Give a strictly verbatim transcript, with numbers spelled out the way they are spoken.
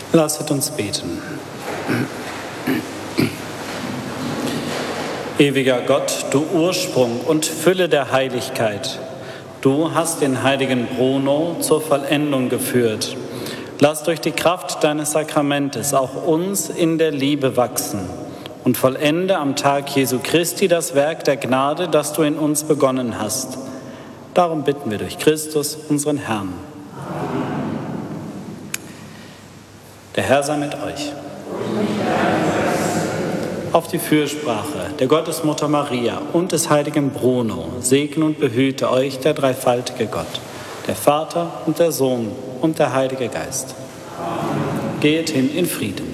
Lasset uns beten. Ewiger Gott, du Ursprung und Fülle der Heiligkeit, du hast den heiligen Bruno zur Vollendung geführt. Lass durch die Kraft deines Sakramentes auch uns in der Liebe wachsen und vollende am Tag Jesu Christi das Werk der Gnade, das du in uns begonnen hast. Darum bitten wir durch Christus, unseren Herrn. Der Herr sei mit euch. Auf die Fürsprache der Gottesmutter Maria und des heiligen Bruno segne und behüte euch der dreifaltige Gott, der Vater und der Sohn und der Heilige Geist. Amen. Geht hin in Frieden.